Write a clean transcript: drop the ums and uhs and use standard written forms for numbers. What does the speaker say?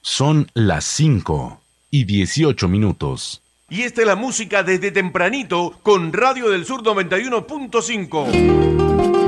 Son las 5:18. Y esta es la música desde tempranito con Radio del Sur 91.5.